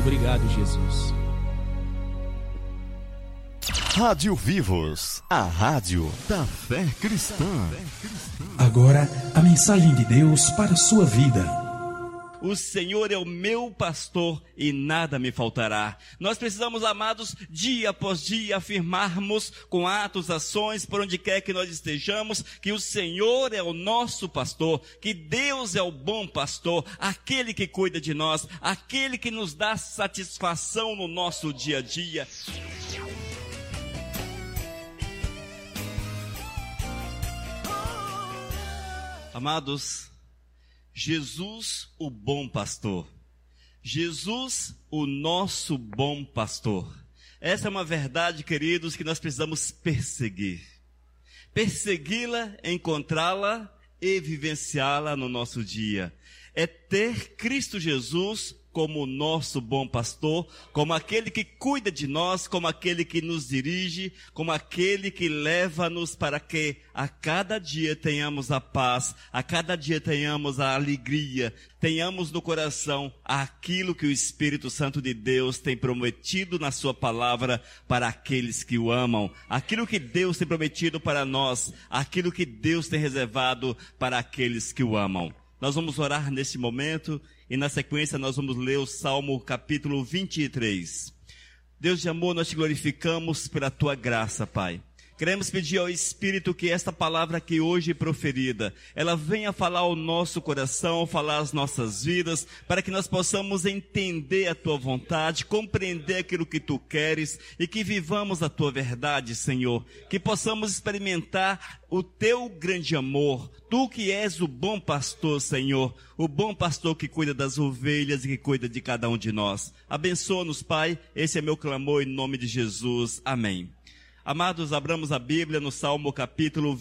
Obrigado, Jesus. Rádio Vivos, a rádio da fé cristã. Agora, a mensagem de Deus para a sua vida. O Senhor é o meu pastor e nada me faltará. Nós precisamos, amados, dia após dia afirmarmos com atos, ações, por onde quer que nós estejamos, que o Senhor é o nosso pastor, que Deus é o bom pastor, aquele que cuida de nós, aquele que nos dá satisfação no nosso dia a dia. Amados, Jesus, o bom pastor. Jesus, o nosso bom pastor. Essa é uma verdade, queridos, que nós precisamos perseguir. Persegui-la, encontrá-la e vivenciá-la no nosso dia. É ter Cristo Jesus como o nosso bom pastor, como aquele que cuida de nós, como aquele que nos dirige, como aquele que leva-nos para que a cada dia tenhamos a paz, a cada dia tenhamos a alegria, tenhamos no coração aquilo que o Espírito Santo de Deus tem prometido na sua palavra para aqueles que o amam, aquilo que Deus tem prometido para nós, aquilo que Deus tem reservado para aqueles que o amam. Nós vamos orar neste momento e na sequência nós vamos ler o Salmo capítulo 23. Deus de amor, nós te glorificamos pela tua graça, Pai. Queremos pedir ao Espírito que esta palavra aqui hoje proferida, ela venha falar ao nosso coração, falar às nossas vidas, para que nós possamos entender a tua vontade, compreender aquilo que tu queres e que vivamos a tua verdade, Senhor. Que possamos experimentar o teu grande amor, tu que és o bom pastor, Senhor, o bom pastor que cuida das ovelhas e que cuida de cada um de nós. Abençoa-nos, Pai, esse é meu clamor em nome de Jesus. Amém. Amados, abramos a Bíblia no Salmo capítulo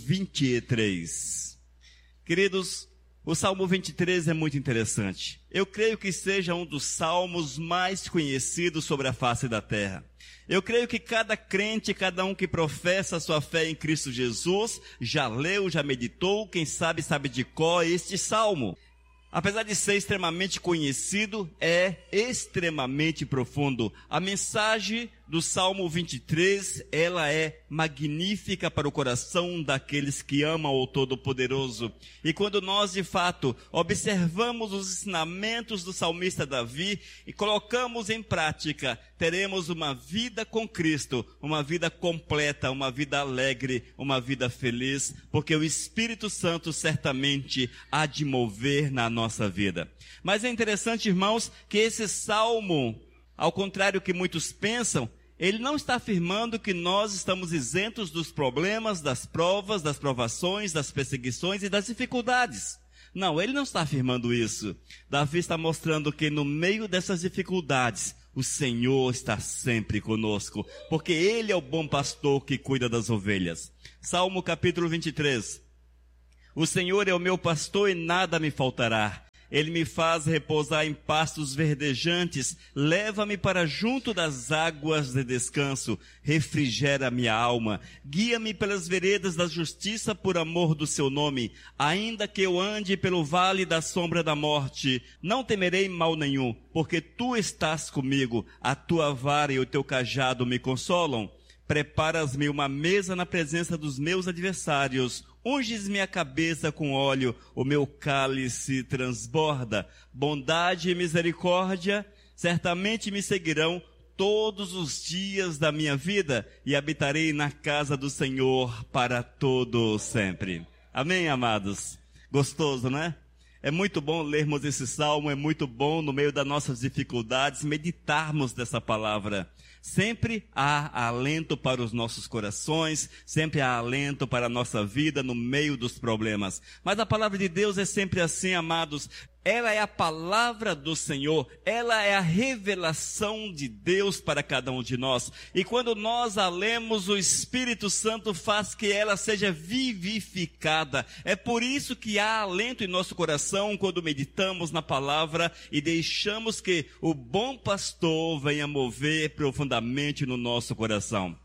23. Queridos, o Salmo 23 é muito interessante. Eu creio que seja um dos salmos mais conhecidos sobre a face da terra. Eu creio que cada crente, cada um que professa a sua fé em Cristo Jesus, já leu, já meditou, quem sabe de cor este salmo. Apesar de ser extremamente conhecido, é extremamente profundo. A mensagem do Salmo 23, ela é magnífica para o coração daqueles que amam o Todo-Poderoso. E quando nós, de fato, observamos os ensinamentos do salmista Davi e colocamos em prática, teremos uma vida com Cristo, uma vida completa, uma vida alegre, uma vida feliz, porque o Espírito Santo certamente há de mover na nossa vida. Mas é interessante, irmãos, que esse salmo, ao contrário do que muitos pensam, ele não está afirmando que nós estamos isentos dos problemas, das provas, das provações, das perseguições e das dificuldades. Não, ele não está afirmando isso. Davi está mostrando que no meio dessas dificuldades, o Senhor está sempre conosco, porque Ele é o bom pastor que cuida das ovelhas. Salmo capítulo 23. O Senhor é o meu pastor e nada me faltará. Ele me faz repousar em pastos verdejantes, leva-me para junto das águas de descanso, refrigera minha alma, guia-me pelas veredas da justiça por amor do seu nome. Ainda que eu ande pelo vale da sombra da morte, não temerei mal nenhum, porque tu estás comigo, a tua vara e o teu cajado me consolam. Preparas-me uma mesa na presença dos meus adversários, unges minha cabeça com óleo, o meu cálice transborda. Bondade e misericórdia certamente me seguirão todos os dias da minha vida, e habitarei na casa do Senhor para todo sempre. Amém, amados? Gostoso, né? É muito bom lermos esse salmo, é muito bom no meio das nossas dificuldades meditarmos dessa palavra. Sempre há alento para os nossos corações, sempre há alento para a nossa vida no meio dos problemas. Mas a palavra de Deus é sempre assim, amados. Ela é a palavra do Senhor, ela é a revelação de Deus para cada um de nós. E quando nós a lemos, o Espírito Santo faz que ela seja vivificada. É por isso que há alento em nosso coração quando meditamos na palavra e deixamos que o bom pastor venha mover profundamente no nosso coração.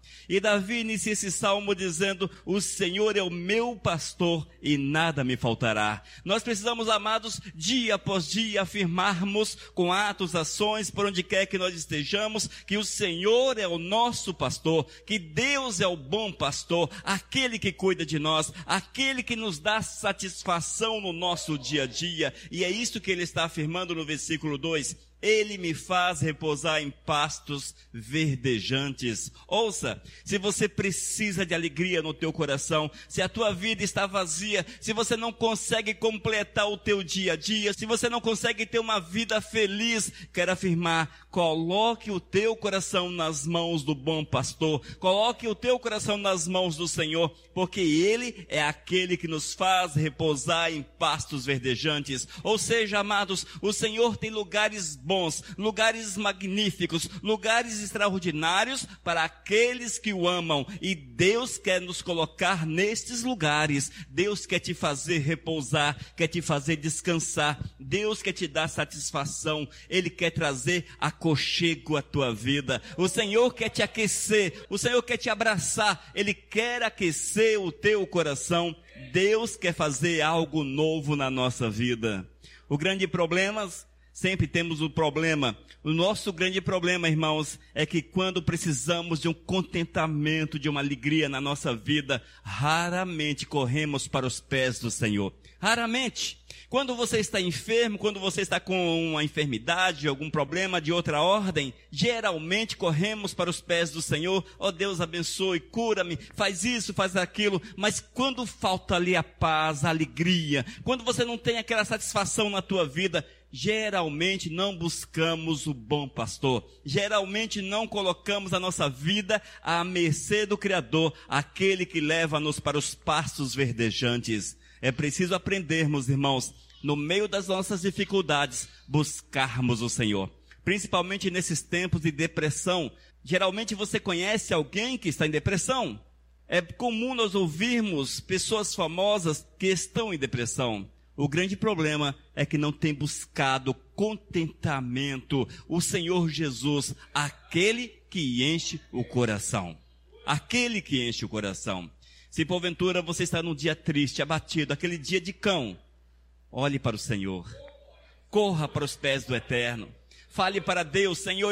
E Davi inicia esse salmo dizendo: o Senhor é o meu pastor e nada me faltará. Nós precisamos, amados, dia após dia afirmarmos com atos, ações, por onde quer que nós estejamos, que o Senhor é o nosso pastor, que Deus é o bom pastor, aquele que cuida de nós, aquele que nos dá satisfação no nosso dia a dia. E é isso que ele está afirmando no versículo 2. Ele me faz repousar em pastos verdejantes. Ouça, se você precisa de alegria no teu coração, se a tua vida está vazia, se você não consegue completar o teu dia a dia, se você não consegue ter uma vida feliz, quero afirmar, coloque o teu coração nas mãos do bom pastor, coloque o teu coração nas mãos do Senhor, porque Ele é aquele que nos faz repousar em pastos verdejantes. Ou seja, amados, o Senhor tem lugares bons, lugares magníficos, lugares extraordinários para aqueles que o amam, e Deus quer nos colocar nestes lugares. Deus quer te fazer repousar, quer te fazer descansar, Deus quer te dar satisfação, Ele quer trazer aconchego à tua vida. O Senhor quer te aquecer, o Senhor quer te abraçar, Ele quer aquecer o teu coração. Deus quer fazer algo novo na nossa vida. O grande problema, sempre temos um problema. O nosso grande problema, irmãos, é que quando precisamos de um contentamento, de uma alegria na nossa vida, raramente corremos para os pés do Senhor. Raramente. Quando você está enfermo, quando você está com uma enfermidade, algum problema de outra ordem, geralmente corremos para os pés do Senhor. Oh, Deus abençoe, cura-me, faz isso, faz aquilo. Mas quando falta ali a paz, a alegria, quando você não tem aquela satisfação na tua vida, geralmente não buscamos o bom pastor. Geralmente não colocamos a nossa vida à mercê do Criador, aquele que leva-nos para os pastos verdejantes. É preciso aprendermos, irmãos, no meio das nossas dificuldades, buscarmos o Senhor. Principalmente nesses tempos de depressão. Geralmente você conhece alguém que está em depressão. É comum nós ouvirmos pessoas famosas que estão em depressão. O grande problema é que não tem buscado contentamento. O Senhor Jesus, aquele que enche o coração. Aquele que enche o coração. Se porventura você está num dia triste, abatido, aquele dia de cão, olhe para o Senhor. Corra para os pés do Eterno. Fale para Deus: Senhor,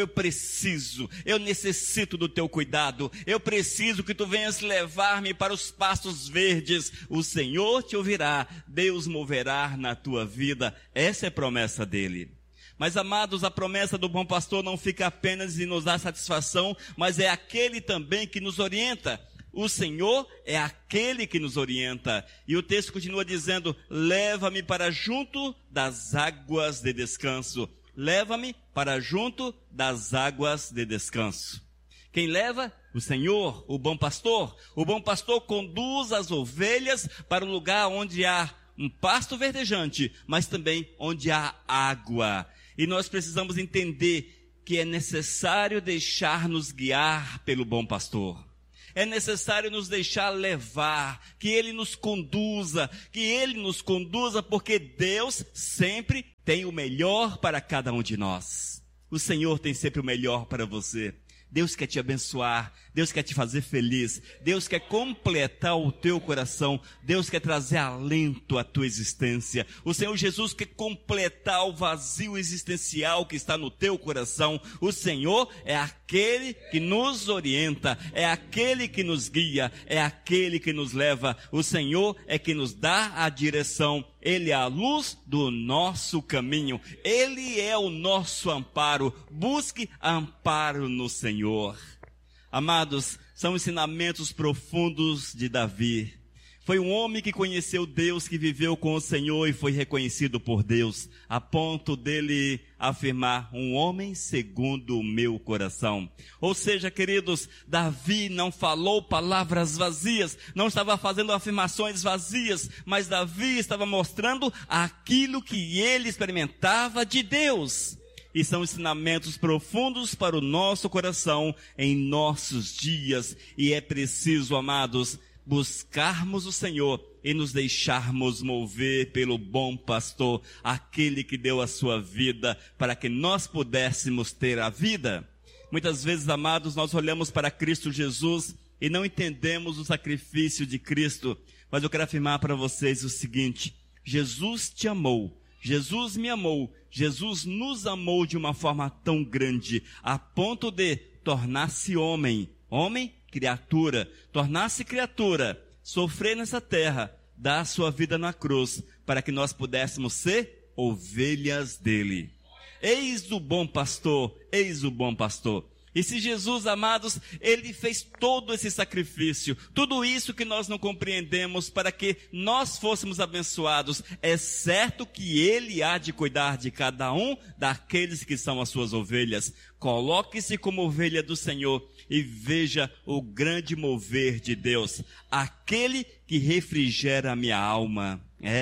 eu necessito do teu cuidado. Eu preciso que tu venhas levar-me para os pastos verdes. O Senhor te ouvirá. Deus moverá na tua vida. Essa é a promessa dele. Mas, amados, a promessa do bom pastor não fica apenas em nos dar satisfação, mas é aquele também que nos orienta. O Senhor é aquele que nos orienta. E o texto continua dizendo: leva-me para junto das águas de descanso. Leva-me para junto das águas de descanso. Quem leva? O Senhor, o bom pastor. O bom pastor conduz as ovelhas para um lugar onde há um pasto verdejante, mas também onde há água. E nós precisamos entender que é necessário deixar-nos guiar pelo bom pastor. É necessário nos deixar levar, que Ele nos conduza, porque Deus sempre tem o melhor para cada um de nós. O Senhor tem sempre o melhor para você. Deus quer te abençoar, Deus quer te fazer feliz, Deus quer completar o teu coração, Deus quer trazer alento à tua existência. O Senhor Jesus quer completar o vazio existencial que está no teu coração. O Senhor é aquele que nos orienta, é aquele que nos guia, é aquele que nos leva. O Senhor é que nos dá a direção. Ele é a luz do nosso caminho. Ele é o nosso amparo. Busque amparo no Senhor. Amados, são ensinamentos profundos de Davi. Foi um homem que conheceu Deus, que viveu com o Senhor e foi reconhecido por Deus, a ponto dele afirmar: um homem segundo o meu coração. Ou seja, queridos, Davi não falou palavras vazias, não estava fazendo afirmações vazias, mas Davi estava mostrando aquilo que ele experimentava de Deus. E são ensinamentos profundos para o nosso coração em nossos dias. E é preciso, amados, buscarmos o Senhor e nos deixarmos mover pelo bom pastor, aquele que deu a sua vida para que nós pudéssemos ter a vida. Muitas vezes, amados, nós olhamos para Cristo Jesus e não entendemos o sacrifício de Cristo. Mas eu quero afirmar para vocês o seguinte: Jesus te amou, Jesus me amou, Jesus nos amou de uma forma tão grande, a ponto de tornar-se homem, criatura, tornar-se criatura, sofrer nessa terra, dar a sua vida na cruz, para que nós pudéssemos ser ovelhas dele. Eis o bom pastor, eis o bom pastor. E se Jesus, amados, ele fez todo esse sacrifício, tudo isso que nós não compreendemos para que nós fôssemos abençoados, é certo que ele há de cuidar de cada um daqueles que são as suas ovelhas. Coloque-se como ovelha do Senhor e veja o grande mover de Deus, aquele que refrigera a minha alma.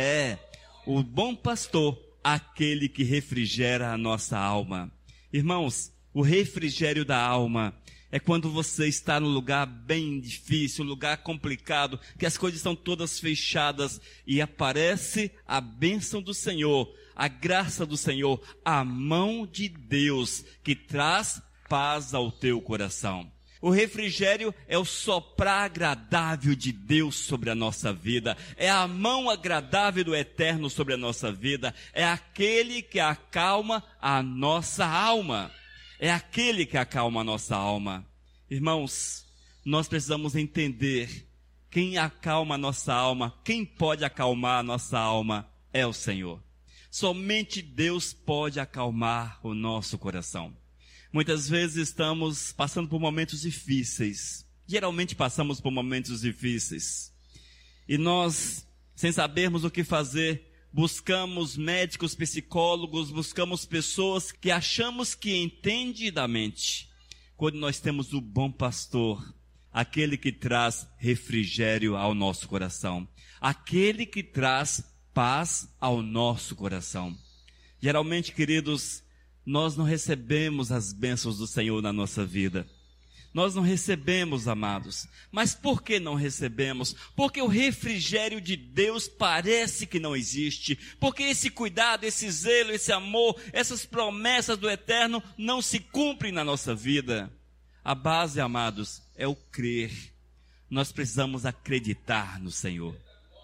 O bom pastor, aquele que refrigera a nossa alma. Irmãos, o refrigério da alma é quando você está num lugar bem difícil, um lugar complicado, que as coisas estão todas fechadas e aparece a bênção do Senhor, a graça do Senhor, a mão de Deus que traz paz ao teu coração. O refrigério é o soprar agradável de Deus sobre a nossa vida, é a mão agradável do Eterno sobre a nossa vida, é aquele que acalma a nossa alma. É aquele que acalma a nossa alma. Irmãos, nós precisamos entender, quem acalma a nossa alma, quem pode acalmar a nossa alma é o Senhor. Somente Deus pode acalmar o nosso coração. Muitas vezes estamos passando por momentos difíceis. Geralmente passamos por momentos difíceis. E nós, sem sabermos o que fazer, buscamos médicos, psicólogos, buscamos pessoas que achamos que entendem da mente. Quando nós temos o bom pastor, aquele que traz refrigério ao nosso coração, aquele que traz paz ao nosso coração. Geralmente, queridos, nós não recebemos as bênçãos do Senhor na nossa vida. Nós não recebemos, amados. Mas por que não recebemos? Porque o refrigério de Deus parece que não existe. Porque esse cuidado, esse zelo, esse amor, essas promessas do Eterno não se cumprem na nossa vida. A base, amados, é o crer. Nós precisamos acreditar no Senhor.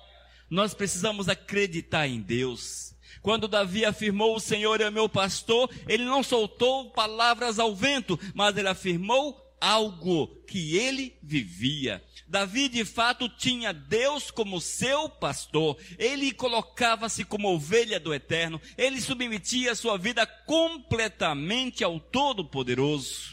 Nós precisamos acreditar em Deus. Quando Davi afirmou: o Senhor é meu pastor, ele não soltou palavras ao vento, mas ele afirmou algo que ele vivia. Davi de fato tinha Deus como seu pastor, ele colocava-se como ovelha do Eterno, ele submetia a sua vida completamente ao Todo-Poderoso.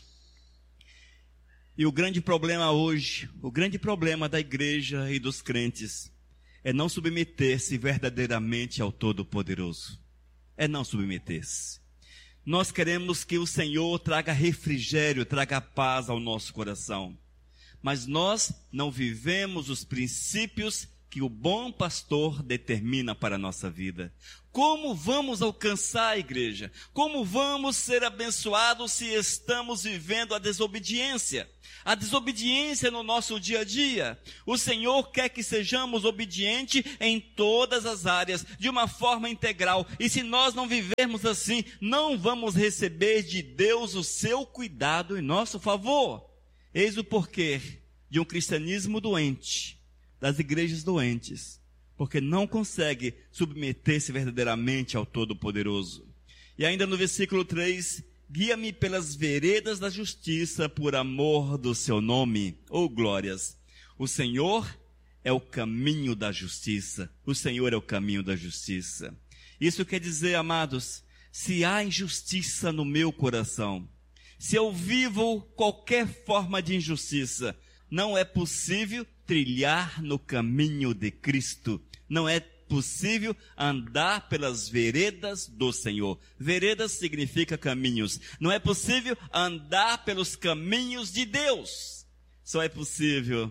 E o grande problema hoje, o grande problema da igreja e dos crentes, é não submeter-se verdadeiramente ao Todo-Poderoso. É não submeter-se. Nós queremos que o Senhor traga refrigério, traga paz ao nosso coração. Mas nós não vivemos os princípios que o bom pastor determina para a nossa vida. Como vamos alcançar a igreja? Como vamos ser abençoados se estamos vivendo a desobediência? A desobediência no nosso dia a dia. O Senhor quer que sejamos obedientes em todas as áreas, de uma forma integral. E se nós não vivermos assim, não vamos receber de Deus o seu cuidado em nosso favor. Eis o porquê de um cristianismo doente, das igrejas doentes, porque não consegue submeter-se verdadeiramente ao Todo-Poderoso. E ainda no versículo 3, guia-me pelas veredas da justiça por amor do seu nome. Oh, glórias! O Senhor é o caminho da justiça. O Senhor é o caminho da justiça. Isso quer dizer, amados, se há injustiça no meu coração, se eu vivo qualquer forma de injustiça, não é possível trilhar no caminho de Cristo. Não é possível andar pelas veredas do Senhor. Veredas significa caminhos. Não é possível andar pelos caminhos de Deus. Só é possível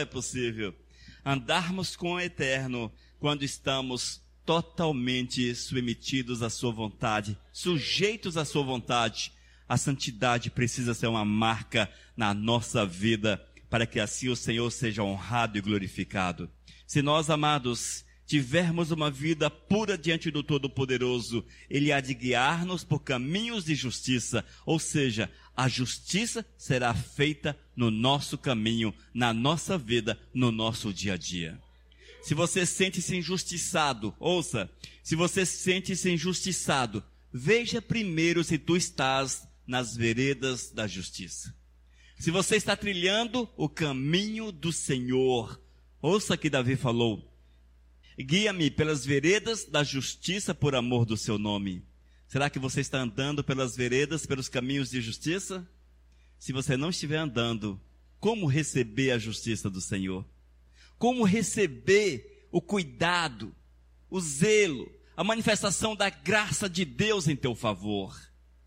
andarmos com o Eterno quando estamos totalmente submetidos à sua vontade, sujeitos à sua vontade. A santidade precisa ser uma marca na nossa vida, para que assim o Senhor seja honrado e glorificado. Se nós, amados, tivermos uma vida pura diante do Todo-Poderoso, Ele há de guiar-nos por caminhos de justiça, ou seja, a justiça será feita no nosso caminho, na nossa vida, no nosso dia a dia. Se você sente-se injustiçado, ouça, se você sente-se injustiçado, veja primeiro se tu estás nas veredas da justiça. Se você está trilhando o caminho do Senhor, ouça que Davi falou, guia-me pelas veredas da justiça por amor do seu nome. Será que você está andando pelas veredas, pelos caminhos de justiça? Se você não estiver andando, como receber a justiça do Senhor? Como receber o cuidado, o zelo, a manifestação da graça de Deus em teu favor?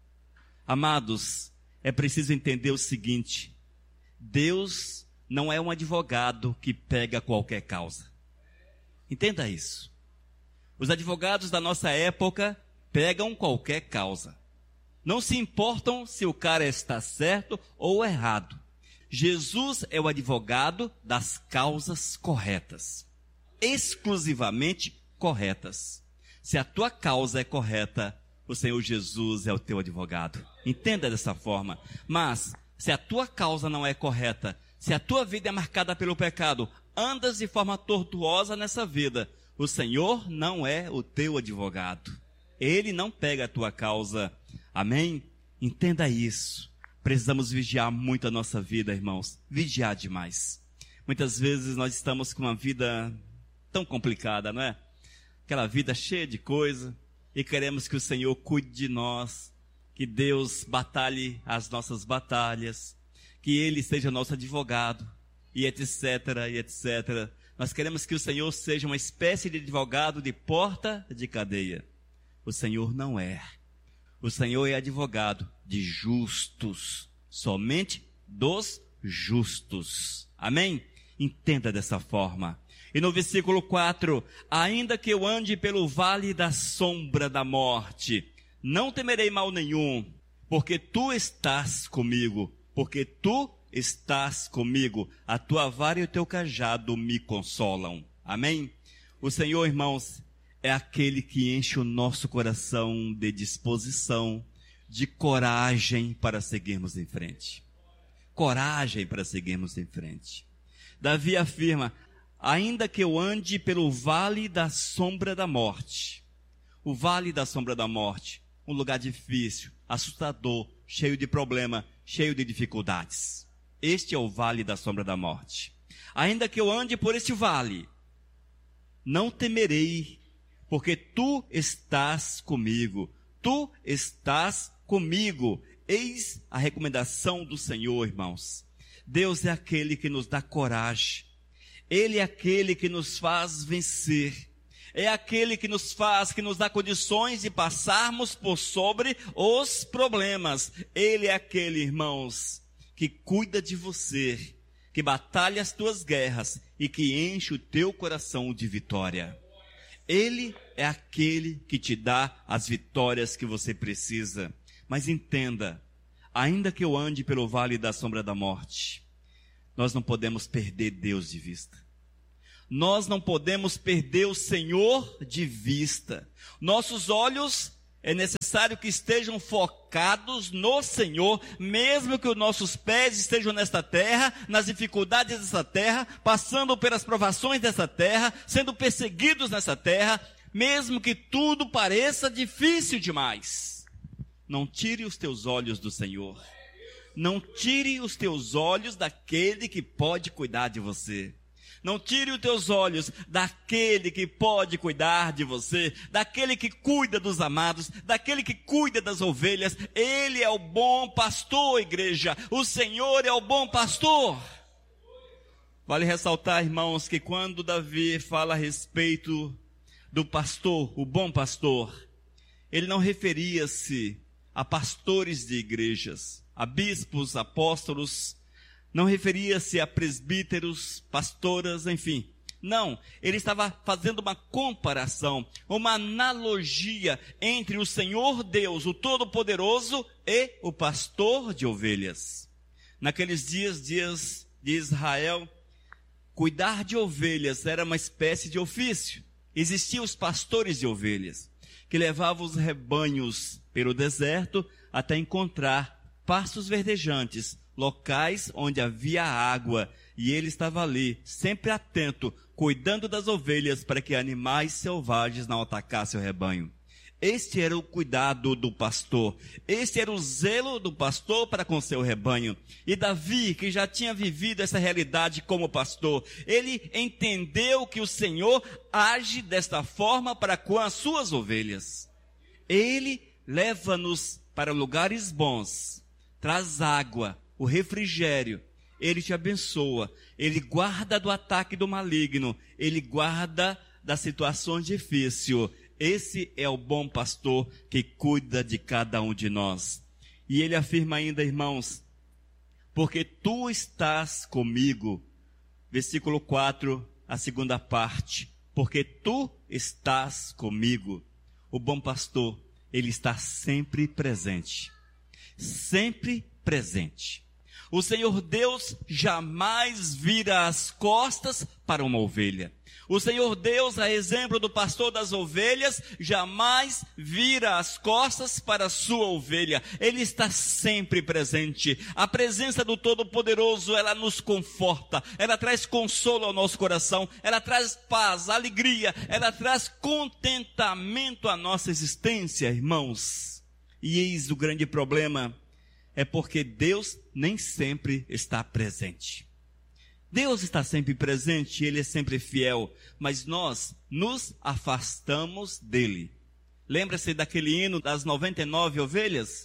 Amados, é preciso entender o seguinte: Deus não é um advogado que pega qualquer causa. Entenda isso. Os advogados da nossa época pegam qualquer causa. Não se importam se o cara está certo ou errado. Jesus é o advogado das causas corretas. Exclusivamente corretas. Se a tua causa é correta, o Senhor Jesus é o teu advogado. Entenda dessa forma. Mas, se a tua causa não é correta, se a tua vida é marcada pelo pecado, andas de forma tortuosa nessa vida, o Senhor não é o teu advogado. Ele não pega a tua causa. Amém? Entenda isso. Precisamos vigiar muito a nossa vida, irmãos. Vigiar demais. Muitas vezes nós estamos com uma vida tão complicada, não é? Aquela vida cheia de coisa, e queremos que o Senhor cuide de nós, que Deus batalhe as nossas batalhas, que Ele seja nosso advogado, e etc, e etc. Nós queremos que o Senhor seja uma espécie de advogado de porta de cadeia. O Senhor não é. O Senhor é advogado de justos, somente dos justos. Amém? Entenda dessa forma. E no versículo 4, ainda que eu ande pelo vale da sombra da morte, não temerei mal nenhum, porque tu estás comigo, porque tu estás comigo, a tua vara e o teu cajado me consolam. Amém? O Senhor, irmãos, é aquele que enche o nosso coração de disposição, de coragem para seguirmos em frente. Coragem para seguirmos em frente. Davi afirma, ainda que eu ande pelo vale da sombra da morte. O vale da sombra da morte, um lugar difícil, assustador, cheio de problema, cheio de dificuldades. Este é o vale da sombra da morte. Ainda que eu ande por este vale, não temerei, porque tu estás comigo. Tu estás comigo. Eis a recomendação do Senhor, irmãos. Deus é aquele que nos dá coragem. Ele é aquele que nos faz vencer. É aquele que nos dá condições de passarmos por sobre os problemas. Ele é aquele, irmãos, que cuida de você, que batalha as tuas guerras e que enche o teu coração de vitória. Ele é aquele que te dá as vitórias que você precisa. Mas entenda, ainda que eu ande pelo vale da sombra da morte, nós não podemos perder Deus de vista. Nós não podemos perder o Senhor de vista. Nossos olhos é necessário que estejam focados no Senhor, mesmo que os nossos pés estejam nesta terra, nas dificuldades dessa terra, passando pelas provações dessa terra, sendo perseguidos nessa terra, mesmo que tudo pareça difícil demais. Não tire os teus olhos do Senhor. Não tire os teus olhos daquele que pode cuidar de você. Não tire os teus olhos daquele que pode cuidar de você, daquele que cuida dos amados, daquele que cuida das ovelhas. Ele é o bom pastor, igreja. O Senhor é o bom pastor. Vale ressaltar, irmãos, que quando Davi fala a respeito do pastor, o bom pastor, ele não referia-se a pastores de igrejas, a bispos, apóstolos, não referia-se a presbíteros, pastoras, enfim. Não, ele estava fazendo uma comparação, uma analogia entre o Senhor Deus, o Todo-Poderoso, e o pastor de ovelhas. Naqueles dias de Israel, cuidar de ovelhas era uma espécie de ofício. existiam os pastores de ovelhas, que levavam os rebanhos pelo deserto até encontrar pastos verdejantes, locais onde havia água, e ele estava ali, sempre atento, cuidando das ovelhas para que animais selvagens não atacassem o rebanho. Este era o cuidado do pastor, este era o zelo do pastor para com seu rebanho. E Davi, que já tinha vivido essa realidade como pastor, ele entendeu que o Senhor age desta forma para com as suas ovelhas. Ele leva-nos para lugares bons, traz água, o refrigério, ele te abençoa, ele guarda do ataque do maligno, ele guarda das situações difíceis. Esse é o bom pastor que cuida de cada um de nós. E ele afirma ainda, irmãos, porque tu estás comigo. Versículo 4, a segunda parte. Porque tu estás comigo. O bom pastor, ele está sempre presente. Sempre presente. O Senhor Deus jamais vira as costas para uma ovelha. O Senhor Deus, a exemplo do pastor das ovelhas, jamais vira as costas para a sua ovelha. Ele está sempre presente. A presença do Todo-Poderoso, ela nos conforta, ela traz consolo ao nosso coração, ela traz paz, alegria, ela traz contentamento à nossa existência, irmãos. E eis o grande problema, é porque Deus nem sempre está presente. Deus está sempre presente, Ele é sempre fiel, mas nós nos afastamos dEle. Lembra-se daquele hino das 99 ovelhas?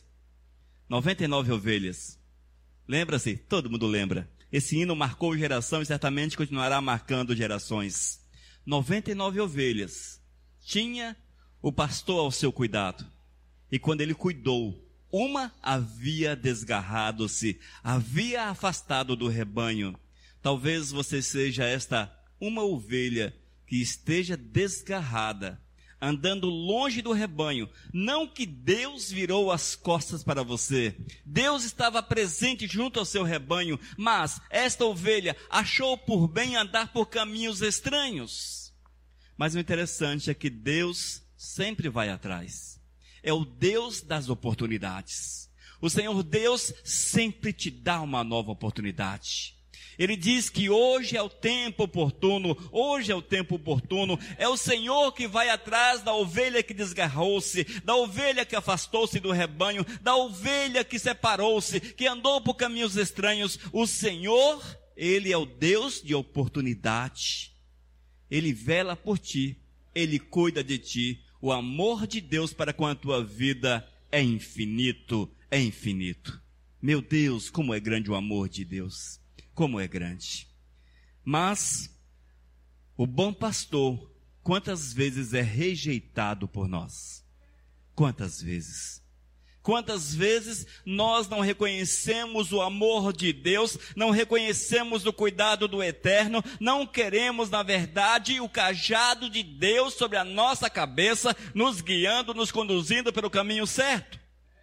99 ovelhas. Lembra-se? Todo mundo lembra. Esse hino marcou geração e certamente continuará marcando gerações. 99 ovelhas. Tinha o pastor ao seu cuidado. E quando ele cuidou, uma havia desgarrado-se, havia afastado do rebanho. Talvez você seja esta uma ovelha que esteja desgarrada, andando longe do rebanho. Não que Deus virou as costas para você. Deus estava presente junto ao seu rebanho, mas esta ovelha achou por bem andar por caminhos estranhos. Mas o interessante é que Deus sempre vai atrás. É o Deus das oportunidades. O Senhor Deus sempre te dá uma nova oportunidade. Ele diz que hoje é o tempo oportuno, hoje é o tempo oportuno. É o Senhor que vai atrás da ovelha que desgarrou-se, da ovelha que afastou-se do rebanho, da ovelha que separou-se, que andou por caminhos estranhos. O Senhor, Ele é o Deus de oportunidade. Ele vela por ti, Ele cuida de ti. O amor de Deus para com a tua vida é infinito, é infinito. Meu Deus, como é grande o amor de Deus. Como é grande. Mas o bom pastor, quantas vezes é rejeitado por nós? Quantas vezes? Quantas vezes nós não reconhecemos o amor de Deus, não reconhecemos o cuidado do Eterno, não queremos, na verdade, o cajado de Deus sobre a nossa cabeça, nos guiando, nos conduzindo pelo caminho certo?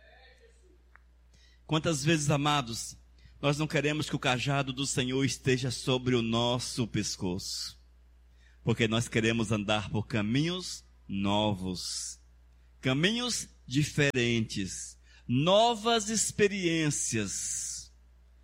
Quantas vezes, amados, nós não queremos que o cajado do Senhor esteja sobre o nosso pescoço, porque nós queremos andar por caminhos novos, caminhos diferentes, novas experiências.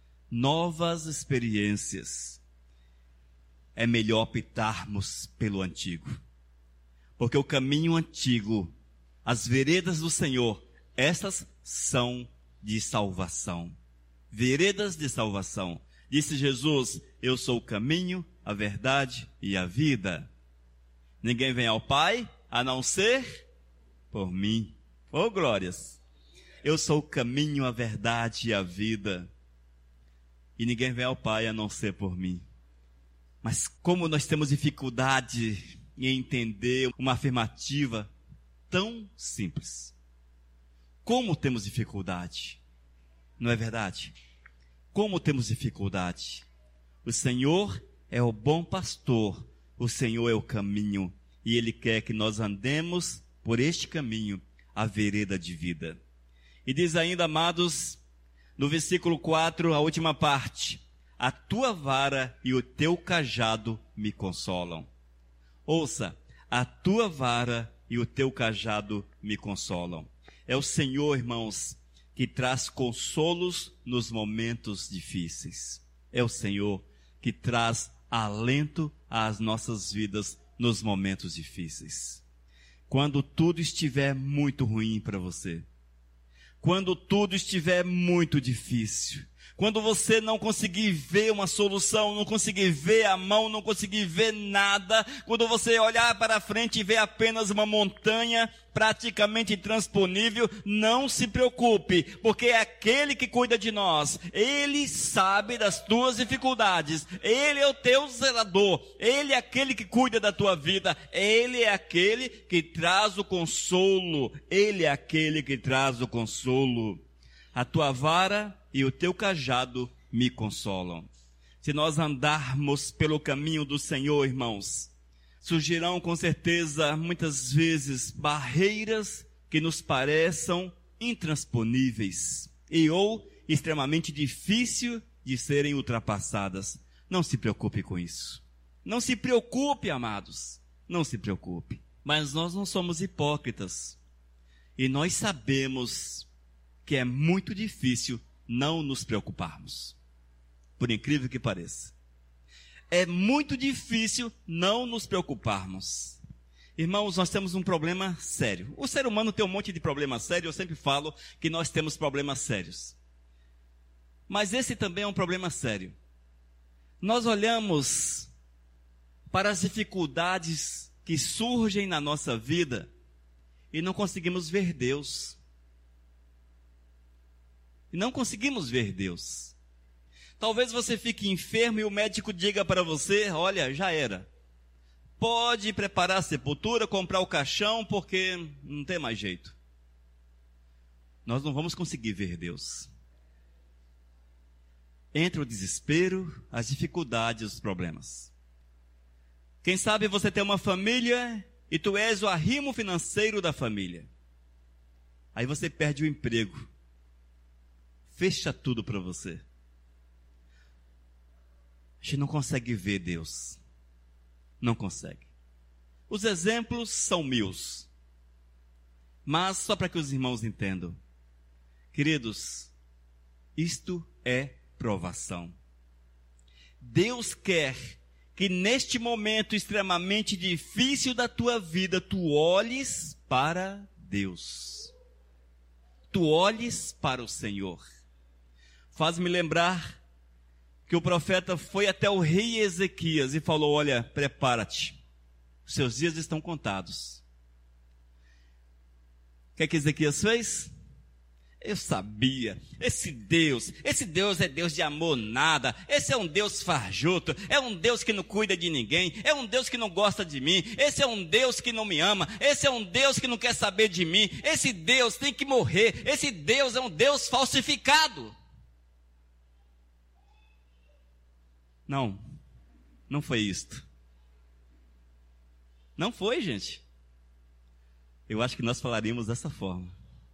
É melhor optarmos pelo antigo, porque o caminho antigo, as veredas do Senhor, essas são de salvação. Veredas de salvação. Disse Jesus, eu sou o caminho, a verdade e a vida. Ninguém vem ao Pai, a não ser por mim. Oh, glórias! Eu sou o caminho, a verdade e a vida. E ninguém vem ao Pai, a não ser por mim. Mas como nós temos dificuldade em entender uma afirmativa tão simples. Como temos dificuldade? Não é verdade? Como temos dificuldade? O Senhor é o bom pastor, o Senhor é o caminho, e Ele quer que nós andemos por este caminho, a vereda de vida. E diz ainda, amados, no versículo 4, a última parte, a tua vara e o teu cajado me consolam. Ouça, A tua vara e o teu cajado me consolam. É o Senhor, irmãos, que traz consolos nos momentos difíceis. É o Senhor que traz alento às nossas vidas nos momentos difíceis. Quando tudo estiver muito ruim para você, quando tudo estiver muito difícil, quando você não conseguir ver uma solução, não conseguir ver a mão, não conseguir ver nada, quando você olhar para frente e ver apenas uma montanha praticamente intransponível, não se preocupe, porque é aquele que cuida de nós. Ele sabe das tuas dificuldades. Ele é o teu zelador. Ele é aquele que cuida da tua vida. Ele é aquele que traz o consolo. Ele é aquele que traz o consolo. A tua vara e o teu cajado me consolam. Se nós andarmos pelo caminho do Senhor, irmãos, surgirão com certeza muitas vezes barreiras que nos pareçam intransponíveis e ou extremamente difícil de serem ultrapassadas. Não se preocupe com isso. Não se preocupe, amados. Não se preocupe. Mas nós não somos hipócritas. E nós sabemos que é muito difícil não nos preocuparmos. Por incrível que pareça. É muito difícil não nos preocuparmos. Irmãos, nós temos um problema sério. O ser humano tem um monte de problema sério. Eu sempre falo que nós temos problemas sérios. Mas esse também é um problema sério. Nós olhamos para as dificuldades que surgem na nossa vida e não conseguimos ver Deus. E não conseguimos ver Deus. Talvez você fique enfermo e o médico diga para você, olha, já era. Pode preparar a sepultura, comprar o caixão, porque não tem mais jeito. Nós não vamos conseguir ver Deus. Entre o desespero, as dificuldades, os problemas. Quem sabe você tem uma família e tu és o arrimo financeiro da família. Aí você perde o emprego. Fecha tudo para você. A gente não consegue ver Deus. Não consegue. Os exemplos são mil. Mas só para que os irmãos entendam. Queridos, isto é provação. Deus quer que neste momento extremamente difícil da tua vida, tu olhes para Deus. Tu olhes para o Senhor. Faz-me lembrar que o profeta foi até o rei Ezequias e falou, olha, prepara-te, os seus dias estão contados. O que é que Ezequias fez? Eu sabia, esse Deus é Deus de amor nada, esse é um Deus fajuto, é um Deus que não cuida de ninguém, é um Deus que não gosta de mim, esse é um Deus que não me ama, esse é um Deus que não quer saber de mim, esse Deus tem que morrer, esse Deus é um Deus falsificado. Não foi isto. Não foi, gente. Eu acho que nós falaríamos dessa forma.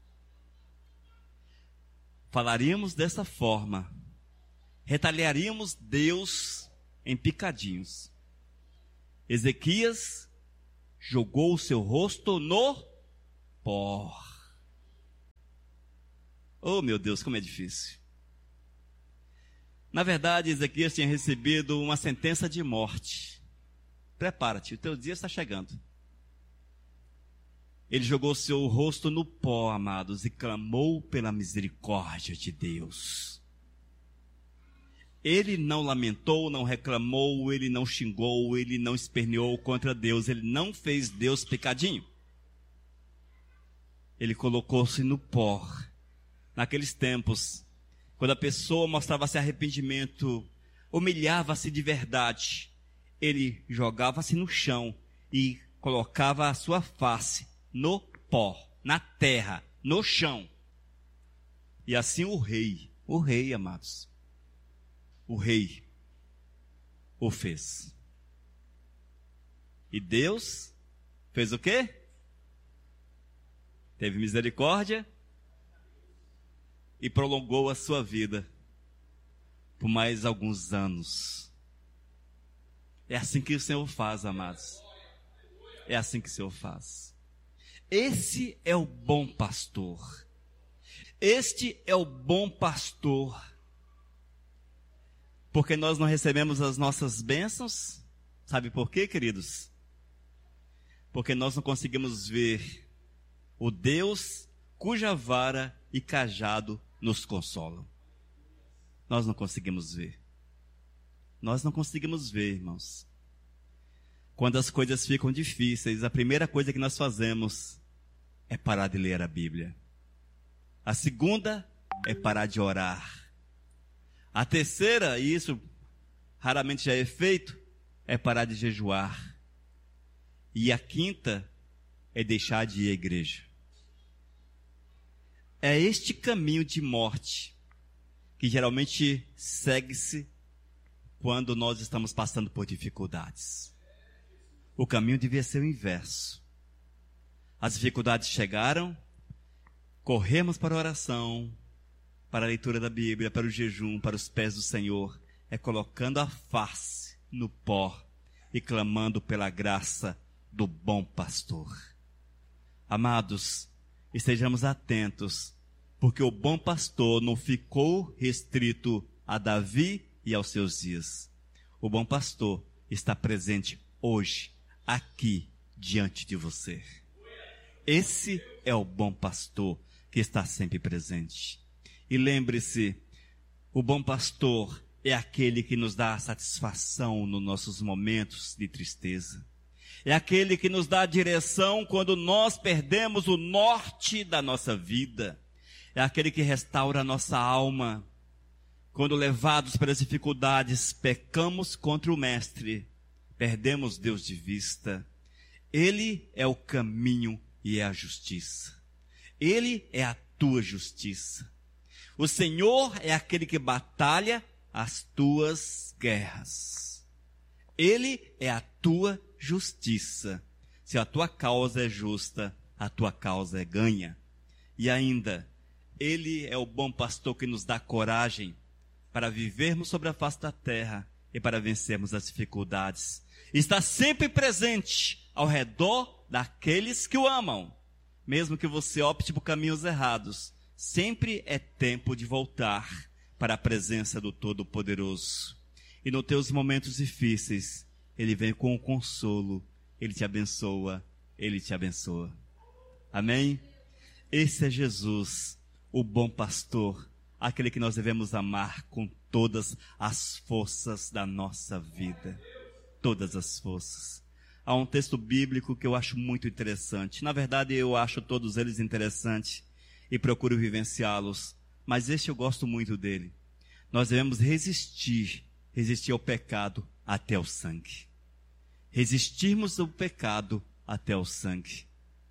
Falaríamos dessa forma. Retaliaríamos Deus em picadinhos. Ezequias jogou o seu rosto no pó. Oh, meu Deus, como é difícil. Na verdade, Ezequias tinha recebido uma sentença de morte. Prepara-te, o teu dia está chegando. Ele jogou seu rosto no pó, amados, e clamou pela misericórdia de Deus. Ele não lamentou, não reclamou, ele não xingou, ele não esperneou contra Deus, ele não fez Deus pecadinho. Ele colocou-se no pó. Naqueles tempos, quando a pessoa mostrava-se arrependimento, humilhava-se de verdade, ele jogava-se no chão e colocava a sua face no pó, na terra, no chão. E assim o rei, amados, o rei o fez. E Deus fez o quê? Teve misericórdia e prolongou a sua vida por mais alguns anos. É assim que o Senhor faz, amados. É assim que o Senhor faz. Esse é o bom pastor. Este é o bom pastor. Porque nós não recebemos as nossas bênçãos? Sabe por quê, queridos? Porque nós não conseguimos ver o Deus cuja vara e cajado nos consolam. Nós não conseguimos ver. Nós não conseguimos ver, irmãos. Quando as coisas ficam difíceis, a primeira coisa que nós fazemos é parar de ler a Bíblia. A segunda é parar de orar. A terceira, e isso raramente já é feito, é parar de jejuar. E a quinta é deixar de ir à igreja. É este caminho de morte que geralmente segue-se quando nós estamos passando por dificuldades. O caminho devia ser o inverso. As dificuldades chegaram, corremos para a oração, para a leitura da Bíblia, para o jejum, para os pés do Senhor, é colocando a face no pó e clamando pela graça do bom pastor. Amados, estejamos atentos, porque o bom pastor não ficou restrito a Davi e aos seus dias. O bom pastor está presente hoje, aqui, diante de você. Esse é o bom pastor que está sempre presente. E lembre-se, o bom pastor é aquele que nos dá satisfação nos nossos momentos de tristeza. É aquele que nos dá a direção quando nós perdemos o norte da nossa vida. É aquele que restaura a nossa alma. Quando levados pelas dificuldades, pecamos contra o Mestre, perdemos Deus de vista. Ele é o caminho e é a justiça. Ele é a tua justiça. O Senhor é aquele que batalha as tuas guerras. Ele é a tua justiça. Se a tua causa é justa, a tua causa é ganha. E ainda, Ele é o bom pastor que nos dá coragem para vivermos sobre a face da terra e para vencermos as dificuldades. Está sempre presente ao redor daqueles que o amam. Mesmo que você opte por caminhos errados, sempre é tempo de voltar para a presença do Todo-Poderoso. E nos teus momentos difíceis, Ele vem com o consolo, Ele te abençoa, Ele te abençoa. Amém? Esse é Jesus, o bom pastor, aquele que nós devemos amar com todas as forças da nossa vida. Todas as forças. Há um texto bíblico que eu acho muito interessante. Na verdade, eu acho todos eles interessantes e procuro vivenciá-los. Mas este eu gosto muito dele. Nós devemos resistir ao pecado até o sangue. Resistirmos ao pecado até o sangue.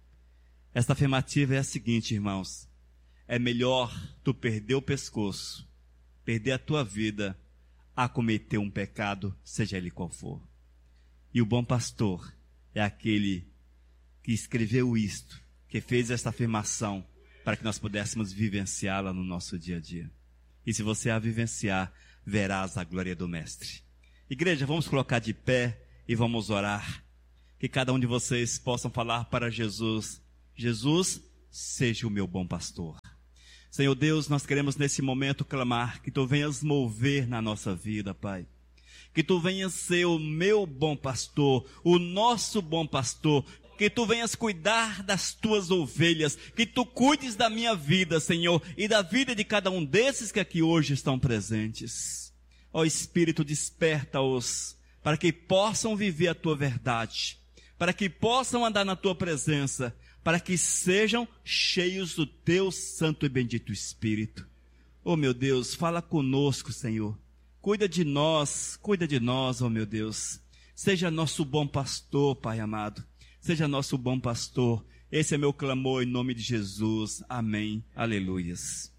Esta afirmativa é a seguinte, irmãos. É melhor tu perder o pescoço, perder a tua vida, a cometer um pecado, seja ele qual for. E o bom pastor é aquele que escreveu isto, que fez esta afirmação para que nós pudéssemos vivenciá-la no nosso dia a dia. E se você a vivenciar, verás a glória do Mestre. Igreja, vamos colocar de pé e vamos orar. Que cada um de vocês possam falar para Jesus: Jesus, seja o meu bom pastor. Senhor Deus, nós queremos nesse momento clamar que Tu venhas mover na nossa vida, Pai. Que Tu venhas ser o meu bom pastor, o nosso bom pastor. Que Tu venhas cuidar das Tuas ovelhas. Que Tu cuides da minha vida, Senhor, e da vida de cada um desses que aqui hoje estão presentes. Ó Espírito, desperta-os para que possam viver a Tua verdade, para que possam andar na Tua presença, para que sejam cheios do Teu santo e bendito Espírito. Oh meu Deus, fala conosco, Senhor. Cuida de nós, oh meu Deus. Seja nosso bom pastor, Pai amado. Seja nosso bom pastor. Esse é meu clamor em nome de Jesus. Amém. Aleluias.